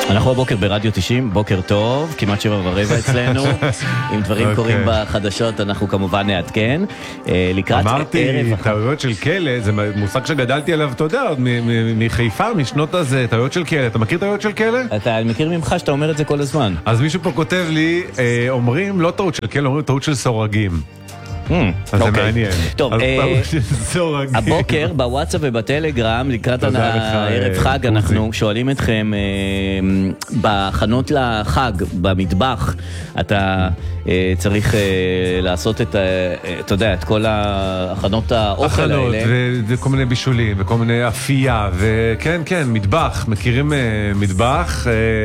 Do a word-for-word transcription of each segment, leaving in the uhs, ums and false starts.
אנחנו הבוקר ברדיו תשעים, בוקר טוב, כמעט שבע ורבע אצלנו. אם דברים קורים בחדשות אנחנו כמובן נעדכן. לקראת אמרתי, טעויות של כלא, זה מושג שגדלתי עליו, אתה יודע, מחיפה, משנות הזה, טעויות של כלא. אתה מכיר טעויות של כלא? אתה מכיר ממך שאתה אומר את זה כל הזמן. אז מישהו פה כותב לי, אומרים לא טעות של כלא, אומרים טעות של סורגים. אז זה מעניין. טוב, הבוקר בוואטסאפ ובטלגרם לקראת הערב חג אנחנו שואלים אתכם בהכנות לחג במטבח אתה צריך לעשות את, אתה יודע, את כל ההכנות האוכל האלה. הכנות וכל מיני בישולים וכל מיני אפייה וכן כן מטבח, מכירים מטבח,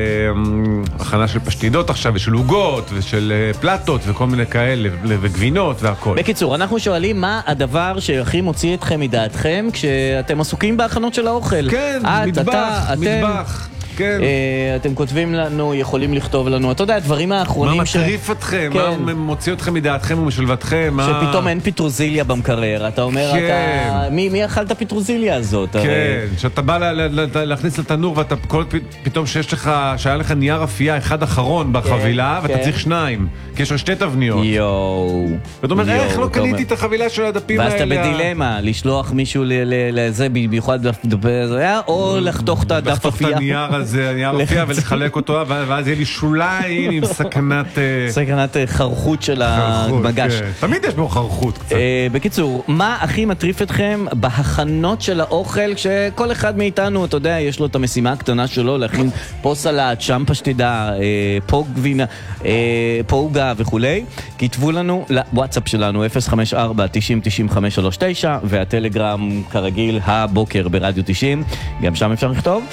הכנה של פשטידות עכשיו ושל עוגות ושל פלטות וכל מיני כאלה וגבינות והכל. בקיצור, אנחנו שואלים מה הדבר שהכי מוציא אתכם מדעתכם כשאתם עסוקים בהכנות של האוכל. כן, את, מטבח, אתה, מטבח. כן. Uh, אתם כותבים לנו, יכולים לכתוב לנו, אתה יודע, הדברים האחרונים מה מטריף אתכם, כן. מה מוציא אתכם מדעתכם ומשלוותכם, מה... שפתאום אין פטרוזיליה במקרר, אתה אומר, כן. אתה... מי, מי אכל את הפטרוזיליה הזאת? כן, הרי... שאתה בא לה, לה, לה, להכניס לתנור ואתה כל, פתאום שיש לך, שהיה לך נייר אפייה אחד אחרון בחבילה, כן, ואתה כן. צריך שניים, כי יש לך שתי תבניות. יואו. ואתה אומר, איך לא קניתי את החבילה של הדפים ואז האלה? ואז אתה בדילמה, לשלוח מישהו לזה, במיוחד או לחתוך את הדף אפייה. לחתוך את הנייר הזה, הנייר אפייה, ולחלק אותו, ואז יהיה לי שוליים עם סכנת... סכנת חרחות של המגש. תמיד יש בו חרחות קצת. בקיצור, מה הכי מטריף אתכם בהכנות של האוכל, כשכל אחד מאיתנו, אתה יודע, יש לו את המשימה הקטנה שלו, להכין פה סלט, שם פשטידה, פה גבינה, פה עוגה וכולי. כתבו לנו לוואטסאפ שלנו, אפס חמש ארבע תשעים תשעים חמש שלוש תשע, והטלגרם כרגיל, הבוקר ברדיו תשעים, גם שם אפשר לכתוב.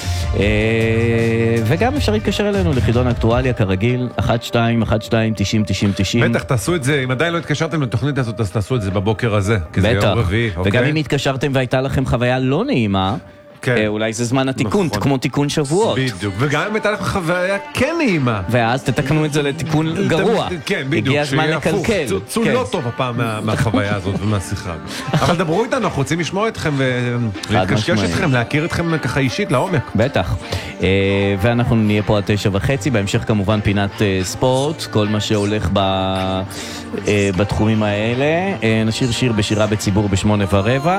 וגם אפשר להתקשר אלינו לחידון אקטואליה כרגיל, אחת שתיים אחת שתיים תשעים תשעים תשעים. בטח, תעשו את זה, אם עדיין לא התקשרתם לתוכנית הזאת, אז תעשו את זה בבוקר הזה, כי זה יום רביעי. וגם אם התקשרתם והייתה לכם חוויה לא נעימה, כן. אולי זה זמן התיקון, נכון. כמו תיקון שבועות. בדיוק, וגם אם הייתה לך חוויה כן נעימה. ואז תתקנו את זה לתיקון גרוע. כן, בדיוק. הגיע הזמן לקלקל. צאו לא טוב הפעם מהחוויה הזאת ומהשיחה. אבל דברו איתנו, אנחנו רוצים לשמוע אתכם ולהתקשקש אתכם, להכיר אתכם ככה אישית לעומק. בטח. ואנחנו נהיה פה עד תשע וחצי, בהמשך כמובן פינת ספורט, כל מה שהולך בתחומים האלה. נשיר שיר בשירה בציבור בשמונה ורבע.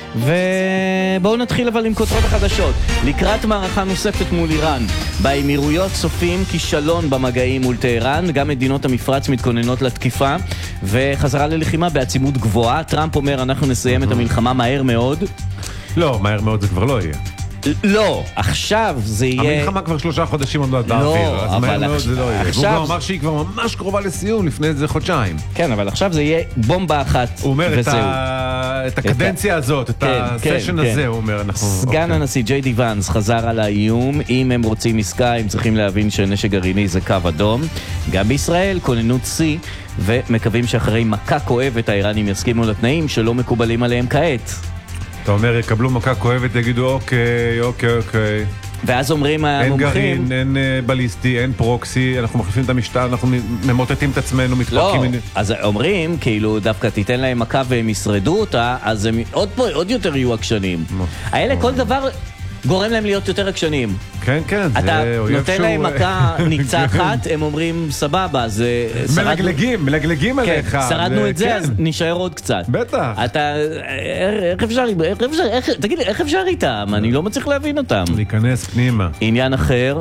ובואו נתחיל אבל עם כותרות החדשות. לקראת מערכה נוספת מול איראן, באמירויות צופים כישלון במגעים מול טהרן, גם מדינות המפרץ מתכוננות לתקיפה וחזרה ללחימה בעצימות גבוהה. טראמפ אומר אנחנו נסיים את המלחמה מהר מאוד. לא, מהר מאוד זה כבר לא יהיה. לא, עכשיו זה יהיה... המלחמה כבר שלושה חודשים עוד לא באוויר, אז מהר מאוד זה לא יהיה. והוא כבר אמר שהיא כבר ממש קרובה לסיום לפני איזה חודשיים. כן, אבל עכשיו זה יהיה בומבה אחת וזהו. הוא אומר את הקדנציה הזאת, את הסשן הזה, הוא אומר. סגן הנשיא ג'יי די ואנס חזר על האיום, אם הם רוצים עסקה, הם צריכים להבין שנשק גרעיני זה קו אדום. גם בישראל, כוננות C, ומקווים שאחרי מכה כואבת האיראנים יסכימו לתנאים שלא מקובלים עליהם כעת. אתה אומר, יקבלו מכה כואבת, יגידו אוקיי, אוקיי, אוקיי. ואז אומרים המומחים... אין גרעין, אין בליסטי, אין פרוקסי, אנחנו מחליפים את המשטר, אנחנו ממוטטים את עצמנו, מתפרקים... לא, אז אומרים, כאילו, דווקא תיתן להם מכה והם ישרדו אותה, אז הם עוד, עוד יותר יהיו עקשנים. האלה, כל דבר גורם להם להיות יותר עקשנים. כן, כן, אתה נותן להם מכה ניצחת, הם אומרים, סבבה, זה... מלגלגים, מלגלגים עליך. שרדנו את זה, אז נשאר עוד קצת. בטח. אתה... איך אפשר... תגיד לי, איך אפשר איתם? אני לא מצליח להבין אותם. להיכנס פנימה. עניין אחר,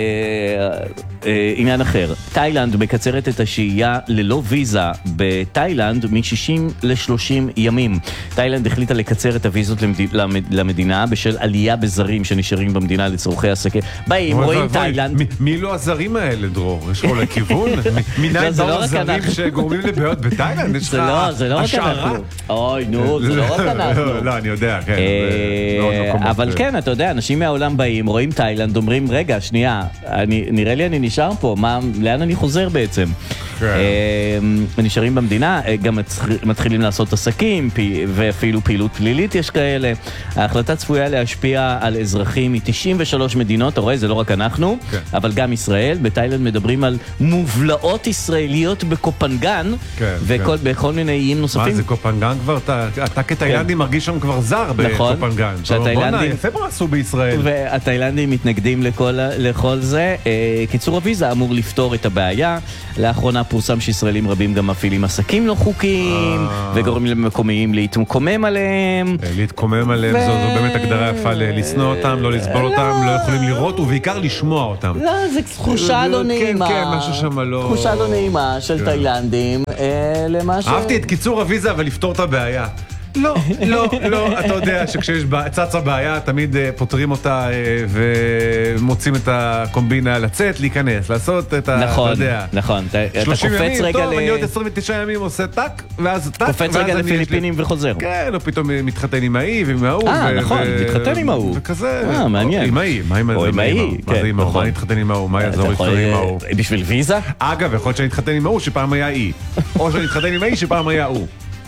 עניין אחר. תאילנד מקצרת את השהייה ללא ויזה בתאילנד מ-שישים ל-שלושים ימים. תאילנד החליטה לקצר את הוויזות למדינה בשל עלייה בזרים שנשארים במדינה לצורכי עסקים. באים, רואים תאילנד. מי לא הזרים האלה, דרור? יש לך לכיוון? מיניים באו הזרים שגורמים לבעיות בתאילנד? יש לך השערה? אוי, נו, זה לא רק אנחנו. לא, אני יודע, כן. אבל כן, אתה יודע, אנשים מהעולם באים, רואים תאילנד, אומרים, רגע, שנייה, נראה לי אני נשאר פה, לאן אני חוזר בעצם? נשארים במדינה, גם מתחילים לעשות עסקים, ואפילו פעילות פלילית יש כאלה. ההחלטה צפויה להשפיע על אזרחים מ-תשעים ושלוש מדינות, אתה רואה, זה לא רק אנחנו, אבל גם ישראל. בתאילנד מדברים על מובלעות ישראליות בקופנגן, ובכל מיני איים נוספים. מה זה קופנגן כבר? אתה כתאילנדי מרגיש שם כבר זר בקופנגן. בוא'נה, יפה מה עשו בישראל. והתאילנדים מתנגדים לכל זה. קיצור הוויזה אמור לפתור את הבעיה. לאחרונה פורסם שישראלים רבים גם מפעילים עסקים לא חוקיים, וגורמים למקומיים להתקומם עליהם. להתקומם עליהם, זו באמת הגדרה יפה לשנוא אותם, לא לסבול אותם, לא יכולים לראות ובעיקר לשמוע אותם. לא, זו תחושה לא נעימה. כן, כן, משהו שם לא... תחושה לא נעימה של תאילנדים, למה ש... אהבתי את קיצור הוויזה אבל לפתור את הבעיה. לא, לא, לא, אתה יודע שכשיש צצה בעיה, תמיד פותרים אותה ומוצאים את הקומבינה לצאת, להיכנס, לעשות את ה... נכון, נכון, אתה קופץ רגע ל... טוב, אני עוד עשרים ותשעה ימים עושה טק, ואז טק, קופץ רגע לפיליפינים וחוזר. כן, או פתאום מתחתן עם האי ועם ההוא. אה, נכון, מתחתן עם ההוא. וכזה. אה, מעניין. עם האי, מה עם ההוא? או עם האי, מה זה עם ההוא? מה נתחתן עם ההוא? מה יעזור להתחתן עם ההוא? בשביל ויזה? אגב, יכול להיות שאני אתחתן עם ההוא שפעם היה אי. או שאני אתחתן עם האי שפעם היה הוא.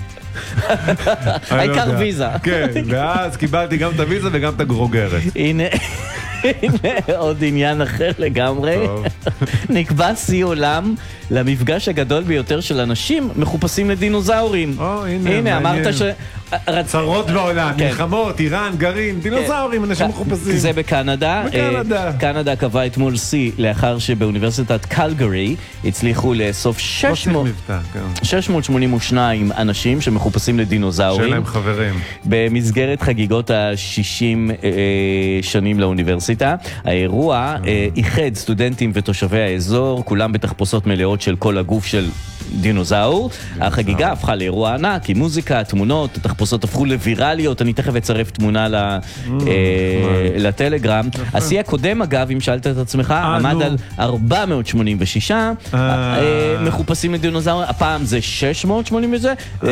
העיקר ויזה. כן, ואז קיבלתי גם את הוויזה וגם את הגרוגרת. הנה, עוד עניין אחר לגמרי. נקבע שיא עולם למפגש הגדול ביותר של אנשים מחופשים לדינוזאורים. הנה, אמרת ש... צרות בעולם, מלחמות, איראן, גרעין, דינוזאורים, אנשים מחופשים. זה בקנדה. בקנדה. קנדה קבעה אתמול שיא לאחר שבאוניברסיטת קלגרי הצליחו לאסוף שש מאות שמונים ושניים אנשים שמחופשים לדינוזאורים. שאין להם חברים. במסגרת חגיגות ה-שישים שנים לאוניברסיטה. האירוע איחד סטודנטים ותושבי האזור, כולם בתחפושות מלאות של כל הגוף של דינוזאור. החגיגה הפכה לאירוע ענק, עם מוזיקה, תמונות, התחפושות הפכו לווירליות. אני תכף אצרף תמונה לטלגרם. השיא הקודם, אגב, אם שאלת את עצמך, עמד על ארבע מאות שמונים ושש מחופשים לדינוזאור. הפעם זה שש מאות שמונים וזה,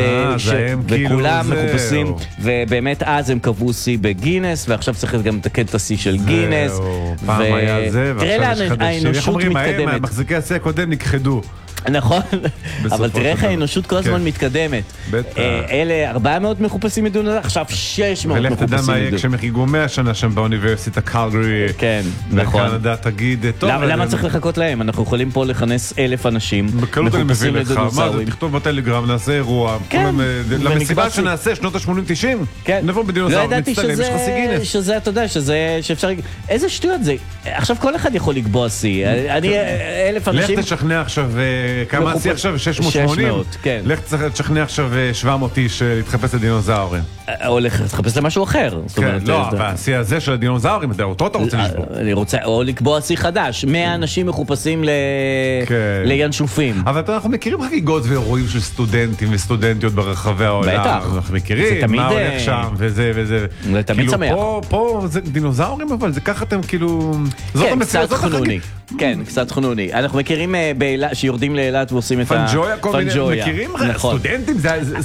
וכולם מחופשים, ובאמת אז הם קבעו שיא בגינס, ועכשיו צריך גם לתקן את השיא של גינס. פעם היה זה, תראה לאן האנושות מתקדמת. מחזיקי השיא הקודם נכחדו. נכון, אבל תראה איך האנושות כל הזמן מתקדמת. אלה ארבע מאות מחופשים מדינוזאור, עכשיו שש מאות מחופשים. ולך תדע מה יהיה כשהם יחגגו מאה שנה שם באוניברסיטה קלגרי. כן, נכון. וקנדה תגיד, טוב... למה צריך לחכות להם? אנחנו יכולים פה לכנס אלף אנשים בקלות אני מבין לך, מה זה, תכתוב בטלגרם, נעשה אירוע. למסיבה שנעשה, שנות ה-שמונים תשעים, נבוא בדינוזאור, נצטלם, יש לך שיא גינס. שזה, אתה יודע, שזה, שאפשר... איזה שטויות זה? עכשיו כל אחד יכול לקבוע שיא. אני, אלף אנשים... לך תשכנע עכשיו... כמה עשי עכשיו? שש מאות שמונים? כן. לך תשכנע עכשיו שבע מאות איש להתחפש לדינוזאורים. או לחפש למשהו אחר. כן, לא, והשיא הזה של הדינוזאורים, אותו אתה רוצה לשבור. אני רוצה, או לקבוע שיא חדש. מאה אנשים מחופשים לינשופים. אבל אנחנו מכירים חגיגות ואירועים של סטודנטים וסטודנטיות ברחבי העולם. בטח. אנחנו מכירים מה הולך שם, וזה וזה. זה תמיד שמח. פה זה דינוזאורים, אבל זה ככה אתם כאילו... כן, קצת חנוני. כן, קצת חנוני. אנחנו מכירים שיורדים לאילת ועושים את הפנג'ויה. פנג'ויה. מכירים? סטודנטים,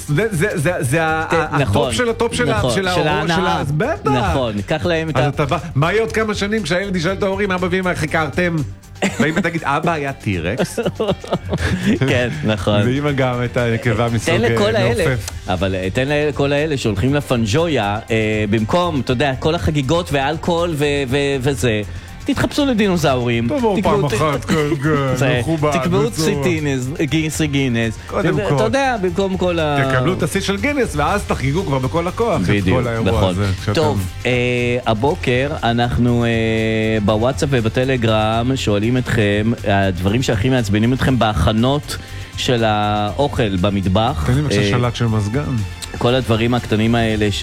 זה הטופ של הטופ של הענק. בטח. נכון, קח להם את ה... מה יהיה עוד כמה שנים כשהילד ישאל את ההורים, אבא ואמא, איך הכרתם? ואמא תגיד, אבא היה טירקס? כן, נכון. ואמא גם את הנקבה מסוג נופף. אבל תן לכל האלה שהולכים לפנג'ויה, במקום, אתה יודע, כל החגיגות ואלכוהול וזה, תתחפשו לדינוזאורים. תבואו פעם אחת, כן, מכובד. תקבעו שיא גינס. אתה יודע, במקום כל ה... תקבלו את השיא של גינס, ואז תחגיגו כבר בכל הכוח. בדיוק, נכון. טוב, הבוקר אנחנו בוואטסאפ ובטלגרם שואלים אתכם, הדברים שהכי מעצבנים אתכם בהכנות של האוכל במטבח. תן לי עכשיו שלט של מזגן. כל הדברים הקטנים האלה ש...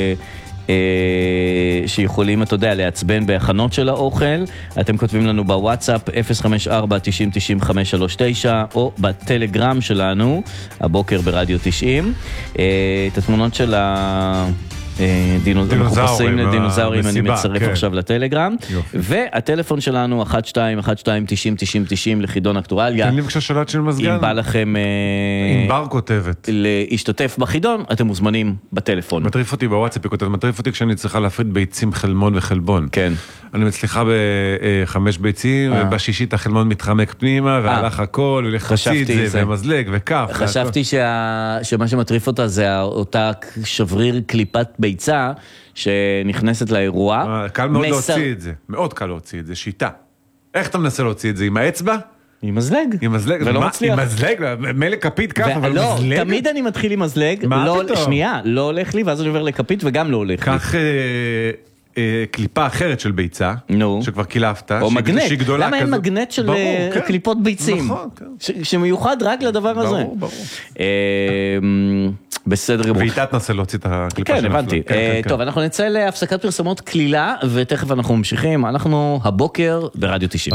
שיכולים, אתה יודע, להצבן בהכנות של האוכל. אתם כותבים לנו בוואטסאפ אפס חמש ארבע תשעים תשעים חמש שלוש תשע או בטלגרם שלנו הבוקר ברדיו תשעים. את התמונות של מחופשים לדינוזאורים, אני המסיבה, מצרף כן. עכשיו לטלגרם. יופי. והטלפון שלנו אחת שתיים אחת שתיים תשעים תשעים תשעים לחידון אקטואליה. תן לי בבקשה שאלת של מזגן. אם בא לכם אה, ענבר כותבת. להשתתף בחידון, אתם מוזמנים בטלפון. מטריף אותי בוואטסאפ, היא כותבת, מטריף אותי כשאני צריכה להפריד ביצים, חלמון וחלבון. כן. אני מצליחה בחמש ביצים, ובשישית החלמון מתחמק פנימה, והלך הכל, ולך תוציא את חשבתי זה, זה. ומזלג, וכף. חשבתי שה- שמה שמטריף אותה זה אותה שבריר קליפת ביצה שנכנסת לאירוע. אה, קל מאוד מסר- להוציא את זה, מאוד קל להוציא את זה, שיטה. איך אתה מנסה להוציא את זה? עם האצבע? עם מזלג. עם מזלג? ולא מה? מצליח. עם מזלג? מילא כפית כף, אבל לא, מזלג? תמיד אני מתחיל עם מזלג. מה לא- פתאום? שנייה, לא הולך לי, ואז אני עובר לכפית וגם לא הולך לי. קח אה, אה, קליפה אחרת של ביצה, נו. שכבר קילפת, או שהיא- מגנט. שהיא גדולה למה אין כזאת. מגנט של ברור, אה, כן. קליפות ביצים? נכון, כן. ש- שמיוחד רק לדבר הזה. ברור, ברור. אה, בסדר גמור. ואיתה תנסה להוציא את הקליפה כן, שנפלה. הבנתי. כן, אה, כן, טוב, אנחנו נצא להפסקת פרסומות כלילה, ותכף אנחנו ממשיכים. אנחנו הבוקר ברדיו תשעים.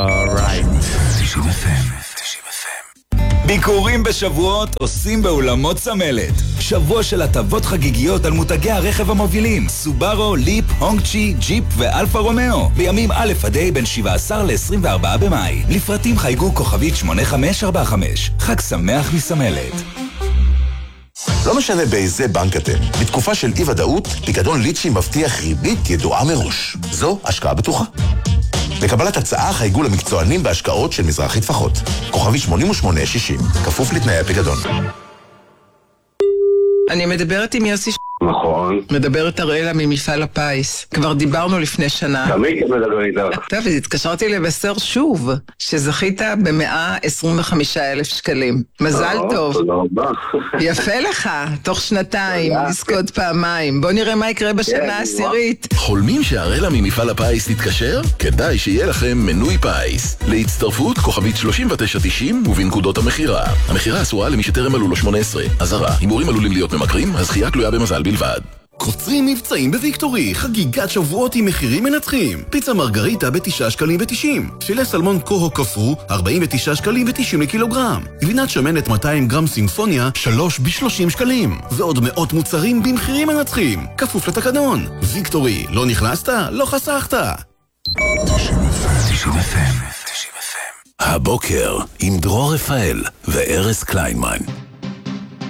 ביקורים בשבועות עושים באולמות צמלת. שבוע של הטבות חגיגיות על מותגי הרכב המובילים סובארו, ליפ, הונגצ'י, ג'יפ ואלפה רומאו בימים א' עד ה' בין שבעה עשר ל-עשרים וארבעה במאי. לפרטים חייגו כוכבית שמונה חמש ארבע חמש. חג שמח מסמלת. לא משנה באיזה בנק אתם, בתקופה של אי-ודאות, פיקדון ליצ'י מבטיח ריבית ידועה מראש. זו השקעה בטוחה. לקבלת הצעה חייגו למקצוענים בהשקעות של מזרחי טפחות. כוכבי שמונים ושמונה שישים, כפוף לתנאי הפיקדון. אני מדברת עם יוסי ש... נכון. מדברת אראלה ממפעל הפיס. כבר דיברנו לפני שנה. תמיד מדבר איתך. טוב, אז התקשרתי לבשר שוב, שזכית ב-מאה עשרים וחמישה אלף שקלים. מזל טוב. תודה רבה. יפה לך, תוך שנתיים, לזכות פעמיים. בוא נראה מה יקרה בשנה העשירית. חולמים שהראלה ממפעל הפיס תתקשר? כדאי שיהיה לכם מנוי פיס. להצטרפות כוכבית שלושים ותשע תשעים ובנקודות המחירה. המחירה אסורה למי שטרם מלאו לו שמונה עשרה. אזהרה, הימורים עלולים להיות ממכרים, הזכייה תלויה במזל בלבד. קוצרים מבצעים בוויקטורי, חגיגת שבועות עם מחירים מנצחים. פיצה מרגריטה בתשעה שקלים ותשעים. פילה סלמון קוהו קפוא, ארבעים ותשעה שקלים ותשעים לקילוגרם. גבינת שמנת מאתיים גרם סימפוניה, שלוש בשלושים שקלים. ועוד מאות מוצרים במחירים מנצחים. כפוף לתקנון. ויקטורי, לא נכנסת? לא חסכת. הבוקר עם דרור רפאל וארז קליינמן.